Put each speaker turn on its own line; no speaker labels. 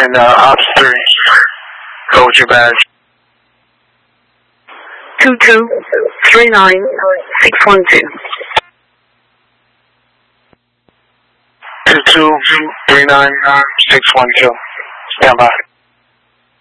and Ops 3. Go with your badge.
2239612.
2239612. Stand by.